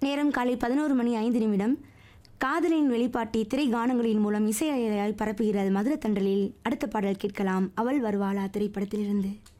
நேரம் காலை 11:05 காதலின் வெளிப்பாட்டை திரை கானங்களின் மூலம் இசை அலையாய் பரப்புகிறது மதுர தண்டலில். அடுத்த பாடல் கேட்கலாம். அவள் வருவாளா திரைப்படத்திலிருந்து.